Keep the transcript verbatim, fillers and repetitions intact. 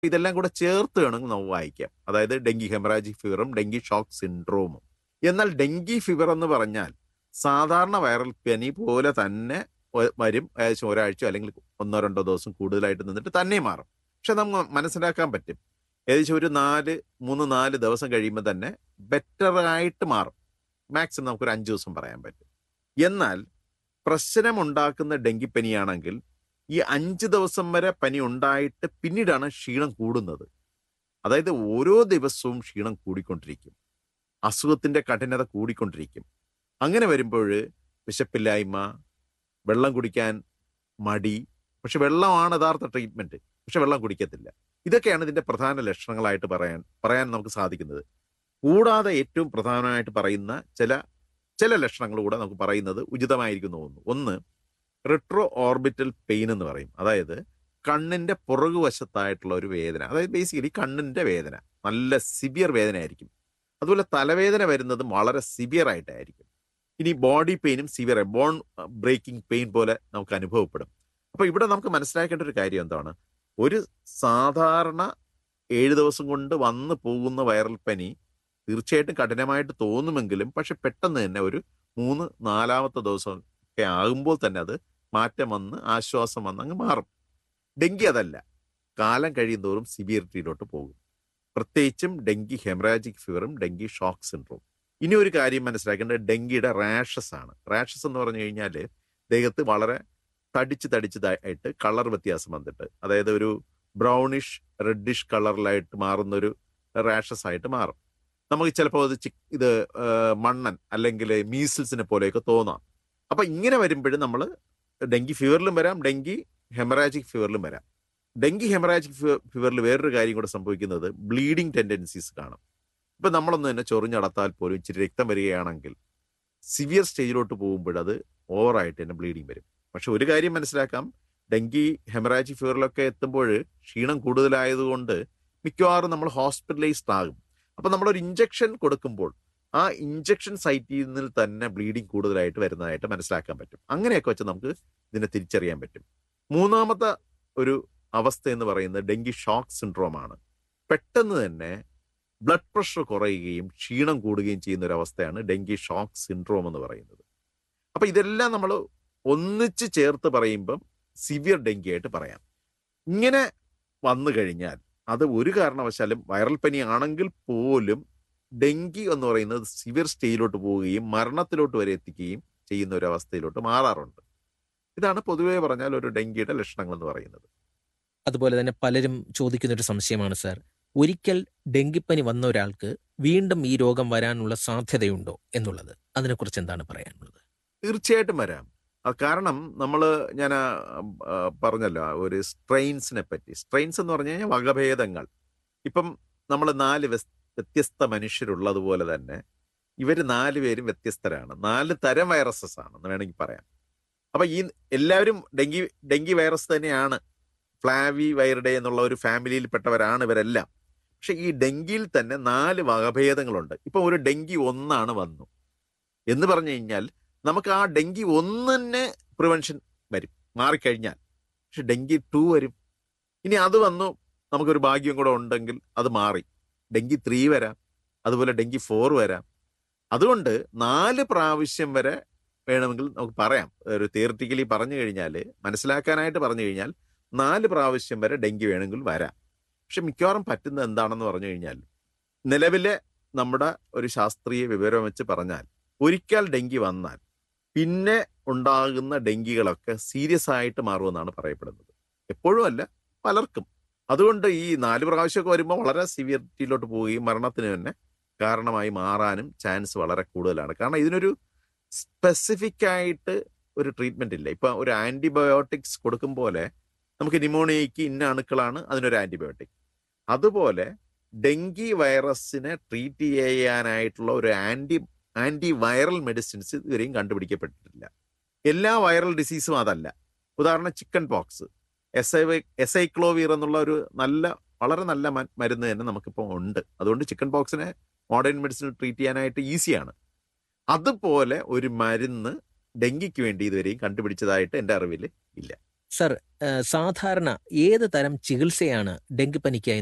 ഇതെല്ലാം കൂടെ ചേർത്ത് വേണമെങ്കിൽ നമുക്ക് വായിക്കാം. അതായത് ഡെങ്കി ഹെമറാജിക് ഫീവറും ഡെങ്കി ഷോക്ക് സിൻഡ്രോമും. എന്നാൽ ഡെങ്കി ഫീവർ എന്ന് പറഞ്ഞാൽ സാധാരണ വൈറൽ പനി പോലെ തന്നെ വ- വരും. ഏകദേശം ഒരാഴ്ച അല്ലെങ്കിൽ ഒന്നോ രണ്ടോ ദിവസം കൂടുതലായിട്ട് നിന്നിട്ട് തന്നെ മാറും. പക്ഷെ നമുക്ക് മനസ്സിലാക്കാൻ പറ്റും, ഏകദേശം ഒരു നാല് മൂന്ന് നാല് ദിവസം കഴിയുമ്പോൾ തന്നെ ബെറ്റർ ആയിട്ട് മാറും. മാക്സിമം നമുക്കൊരു അഞ്ച് ദിവസം പറയാൻ പറ്റും. എന്നാൽ പ്രശ്നമുണ്ടാക്കുന്ന ഡെങ്കിപ്പനിയാണെങ്കിൽ ഈ അഞ്ച് ദിവസം വരെ പനി ഉണ്ടായിട്ട് പിന്നീടാണ് ക്ഷീണം കൂടുന്നത്. അതായത് ഓരോ ദിവസവും ക്ഷീണം കൂടിക്കൊണ്ടിരിക്കും, അസുഖത്തിന്റെ കഠിനത കൂടിക്കൊണ്ടിരിക്കും. അങ്ങനെ വരുമ്പോൾ വിശപ്പില്ലായ്മ, വെള്ളം കുടിക്കാൻ മടി, പക്ഷെ വെള്ളമാണ് യഥാർത്ഥ ട്രീറ്റ്മെന്റ്, പക്ഷെ വെള്ളം കുടിക്കത്തില്ല. ഇതൊക്കെയാണ് ഇതിന്റെ പ്രധാന ലക്ഷണങ്ങളായിട്ട് പറയാൻ പറയാൻ നമുക്ക് സാധിക്കുന്നത്. കൂടാതെ ഏറ്റവും പ്രധാനമായിട്ട് പറയുന്ന ചില ചില ലക്ഷണങ്ങൾ കൂടെ നമുക്ക് പറയുന്നത് ഉചിതമായിരിക്കും തോന്നുന്നു. ഒന്ന്, റിട്രോ ഓർബിറ്റൽ പെയിൻ എന്ന് പറയും. അതായത് കണ്ണിന്റെ പുറകുവശത്തായിട്ടുള്ള ഒരു വേദന, അതായത് ബേസിക്കലി കണ്ണിന്റെ വേദന, നല്ല സിവിയർ വേദന ആയിരിക്കും. അതുപോലെ തലവേദന വരുന്നതും വളരെ സിവിയർ ആയിട്ടായിരിക്കും. ഇനി body പെയിനും severe, bone breaking pain പോലെ നമുക്ക് അനുഭവപ്പെടും. അപ്പൊ ഇവിടെ നമുക്ക് മനസ്സിലാക്കേണ്ട ഒരു കാര്യം എന്താണ്, ഒരു സാധാരണ ഏഴ് ദിവസം കൊണ്ട് വന്നു പോകുന്ന വൈറൽ പനി തീർച്ചയായിട്ടും കഠിനമായിട്ട് തോന്നുമെങ്കിലും പക്ഷെ പെട്ടെന്ന് തന്നെ ഒരു മൂന്ന് നാലാമത്തെ ദിവസം ഒക്കെ ആകുമ്പോൾ തന്നെ അത് മാറ്റം വന്ന് ആശ്വാസം വന്ന് അങ്ങ് മാറും. ഡെങ്കി അതല്ല, കാലം കഴിയുന്തോറും സിവിയറിറ്റിയിലോട്ട് പോകും. പ്രത്യേകിച്ചും dengue haemorrhagic ഫീവറും dengue shock syndrome. ഇനി ഒരു കാര്യം മനസ്സിലാക്കേണ്ടത് ഡെങ്കിയുടെ റാഷസ് ആണ്. റാഷസ് എന്ന് പറഞ്ഞു കഴിഞ്ഞാൽ ദേഹത്ത് വളരെ തടിച്ച് തടിച്ചതായിട്ട് കളർ വ്യത്യാസം വന്നിട്ട്, അതായത് ഒരു ബ്രൗണിഷ് റെഡിഷ് കളറിലായിട്ട് മാറുന്ന ഒരു റാഷസ് ആയിട്ട് മാറും. നമുക്ക് ചിലപ്പോൾ അത് ചി- ഇത് ആ, മണ്ണൻ അല്ലെങ്കിൽ മീസിൽസിനെ പോലെയൊക്കെ തോന്നാം. അപ്പൊ ഇങ്ങനെ വരുമ്പോഴും നമ്മൾ ഡെങ്കി ഫീവറിലും വരാം, ഡെങ്കി ഹെമറാജിക് ഫീവറിലും വരാം. ഡെങ്കി ഹെമറാജിക് ഫീവറിൽ വേറൊരു കാര്യം കൂടെ സംഭവിക്കുന്നത് ബ്ലീഡിങ് ടെൻഡൻസീസ് കാണും. ഇപ്പൊ നമ്മളൊന്ന് തന്നെ ചൊറിഞ്ഞടത്താൽ പോലും ഇച്ചിരി രക്തം വരികയാണെങ്കിൽ സിവിയർ സ്റ്റേജിലോട്ട് പോകുമ്പോൾ അത് ഓവറായിട്ട് തന്നെ ബ്ലീഡിങ് വരും. പക്ഷെ ഒരു കാര്യം മനസ്സിലാക്കാം, ഡെങ്കി ഹെമറാജിക് ഫീവറിലൊക്കെ എത്തുമ്പോൾ ക്ഷീണം കൂടുതലായതുകൊണ്ട് മിക്കവാറും നമ്മൾ ഹോസ്പിറ്റലൈസ്ഡ് ആകും. അപ്പൊ നമ്മളൊരു ഇഞ്ചക്ഷൻ കൊടുക്കുമ്പോൾ ആ ഇഞ്ചക്ഷൻ സൈറ്റിൽ നിന്ന് തന്നെ ബ്ലീഡിങ് കൂടുതലായിട്ട് വരുന്നതായിട്ട് മനസ്സിലാക്കാൻ പറ്റും. അങ്ങനെയൊക്കെ വെച്ച് നമുക്ക് ഇതിനെ തിരിച്ചറിയാൻ പറ്റും. മൂന്നാമത്തെ ഒരു അവസ്ഥ എന്ന് പറയുന്നത് ഡെങ്കി ഷോക്ക് സിൻഡ്രോം ആണ്. പെട്ടെന്ന് തന്നെ ബ്ലഡ് പ്രഷർ കുറയുകയും ക്ഷീണം കൂടുകയും ചെയ്യുന്ന ഒരു അവസ്ഥയാണ് ഡെങ്കി ഷോക്ക് സിൻഡ്രോം എന്ന് പറയുന്നത്. അപ്പൊ ഇതെല്ലാം നമ്മൾ ഒന്നിച്ച് ചേർത്ത് പറയുമ്പം സിവിയർ ഡെങ്കി ആയിട്ട് പറയാം. ഇങ്ങനെ വന്നു കഴിഞ്ഞാൽ അത് ഒരു കാരണവശാലും വൈറൽ പനി ആണെങ്കിൽ പോലും ഡെങ്കി എന്ന് പറയുന്നത് സിവിയർ സ്റ്റേജിലോട്ട് പോവുകയും മരണത്തിലോട്ട് വരെ എത്തിക്കുകയും ചെയ്യുന്ന ഒരു അവസ്ഥയിലോട്ട് മാറാറുണ്ട്. ഇതാണ് പൊതുവേ പറഞ്ഞാൽ ഒരു ഡെങ്കിയുടെ ലക്ഷണങ്ങൾ എന്ന് പറയുന്നത്. അതുപോലെ തന്നെ പലരും ചോദിക്കുന്നൊരു സംശയമാണ് സാർ, ഒരിക്കൽ ഡെങ്കിപ്പനി വന്ന ഒരാൾക്ക് വീണ്ടും ഈ രോഗം വരാനുള്ള സാധ്യതയുണ്ടോ എന്നുള്ളത്. അതിനെക്കുറിച്ച് എന്താണ് പറയാനുള്ളത്? തീർച്ചയായിട്ടും വരാം. ആ, കാരണം നമ്മൾ ഞാൻ ആ, ആ, പറഞ്ഞല്ലോ ആ ഒരു സ്ട്രെയിൻസിനെ പറ്റി. സ്ട്രെയിൻസ് എന്ന് പറഞ്ഞു കഴിഞ്ഞാൽ വകഭേദങ്ങൾ. ഇപ്പം നമ്മൾ നാല് വ്യസ്- വ്യത്യസ്ത മനുഷ്യരുള്ളതുപോലെ തന്നെ ഇവർ നാല് പേരും വ്യത്യസ്തരാണ്. നാല് തരം വൈറസസ് ആണെന്ന് വേണമെങ്കിൽ പറയാം. അപ്പൊ ഈ എല്ലാവരും ഡെങ്കി ഡെങ്കി വൈറസ് തന്നെയാണ്, ഫ്ലാവി വൈറിഡേ എന്നുള്ള ഒരു ഫാമിലിയിൽപ്പെട്ടവരാണ് ഇവരെല്ലാം. പക്ഷെ ഈ ഡെങ്കിയിൽ തന്നെ നാല് വകഭേദങ്ങളുണ്ട്. ഇപ്പൊ ഒരു ഡെങ്കി ഒന്നാണ് വന്നു എന്ന് പറഞ്ഞു കഴിഞ്ഞാൽ നമുക്ക് ആ ഡെങ്കി ഒന്നിന് പ്രിവെൻഷൻ വരും മാറിക്കഴിഞ്ഞാൽ. പക്ഷെ ഡെങ്കി ടു വരും. ഇനി അത് വന്നു, നമുക്കൊരു ഭാഗ്യം കൂടെ ഉണ്ടെങ്കിൽ അത് മാറി ഡെങ്കി ത്രീ വരാം, അതുപോലെ ഡെങ്കി ഫോർ വരാം. അതുകൊണ്ട് നാല് പ്രാവശ്യം വരെ വേണമെങ്കിൽ നമുക്ക് പറയാം. ഒരു തിയറിറ്റിക്കലി പറഞ്ഞു കഴിഞ്ഞാൽ, മനസ്സിലാക്കാനായിട്ട് പറഞ്ഞു കഴിഞ്ഞാൽ നാല് പ്രാവശ്യം വരെ ഡെങ്കി വേണമെങ്കിൽ വരാം. പക്ഷെ മിക്കവാറും പറ്റുന്നത് എന്താണെന്ന് പറഞ്ഞു കഴിഞ്ഞാൽ, നിലവിലെ നമ്മുടെ ഒരു ശാസ്ത്രീയ വിവരം വെച്ച് പറഞ്ഞാൽ ഒരിക്കൽ ഡെങ്കി വന്നാൽ പിന്നെ ഉണ്ടാകുന്ന ഡെങ്കികളൊക്കെ സീരിയസ് ആയിട്ട് മാറുമെന്നാണ് പറയപ്പെടുന്നത്. എപ്പോഴും അല്ല, പലർക്കും. അതുകൊണ്ട് ഈ നാല് പ്രാവശ്യമൊക്കെ വരുമ്പോൾ വളരെ സിവിയറിറ്റിയിലോട്ട് പോവുകയും മരണത്തിന് തന്നെ കാരണമായി മാറാനും ചാൻസ് വളരെ കൂടുതലാണ്. കാരണം ഇതിനൊരു സ്പെസിഫിക് ആയിട്ട് ഒരു ട്രീറ്റ്മെന്റ് ഇല്ല. ഇപ്പൊ ഒരു ആന്റിബയോട്ടിക്സ് കൊടുക്കും പോലെ നമുക്ക് ന്യൂമോണിയയ്ക്ക് ഇന്ന അണുക്കളാണ് അതിനൊരു ആന്റിബയോട്ടിക്. അതുപോലെ ഡെങ്കി വൈറസിനെ ട്രീറ്റ് ചെയ്യാനായിട്ടുള്ള ഒരു ആന്റി ആന്റി വൈറൽ മെഡിസിൻസ് ഇതുവരെയും കണ്ടുപിടിക്കപ്പെട്ടിട്ടില്ല. എല്ലാ വൈറൽ ഡിസീസും അതല്ല. ഉദാഹരണം ചിക്കൻ പോക്സ്, എസൈ എസൈക്ലോവീർ എന്നുള്ള ഒരു നല്ല വളരെ നല്ല മ- മരുന്ന് തന്നെ നമുക്കിപ്പോൾ ഉണ്ട്. അതുകൊണ്ട് ചിക്കൻ പോക്സിനെ മോഡേൺ മെഡിസിൻ ട്രീറ്റ് ചെയ്യാനായിട്ട് ഈസിയാണ്. അതുപോലെ ഒരു മരുന്ന് ഡെങ്കിക്ക് വേണ്ടി ഇതുവരെയും കണ്ടുപിടിച്ചതായിട്ട് എൻ്റെ അറിവിൽ ഇല്ല. സർ, ഏഹ്, സാധാരണ ഏത് തരം ചികിത്സയാണ് ഡെങ്കിപ്പനിക്കായി